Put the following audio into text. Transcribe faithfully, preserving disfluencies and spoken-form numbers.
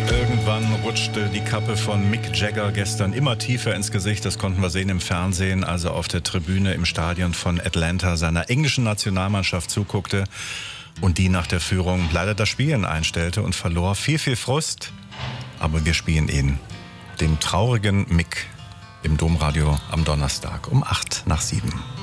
Irgendwann rutschte die Kappe von Mick Jagger gestern immer tiefer ins Gesicht. Das konnten wir sehen im Fernsehen, als er auf der Tribüne im Stadion von Atlanta seiner englischen Nationalmannschaft zuguckte und die nach der Führung leider das Spielen einstellte und verlor. Viel, viel Frust, aber wir spielen ihn, dem traurigen Mick, im Domradio am Donnerstag um acht nach sieben.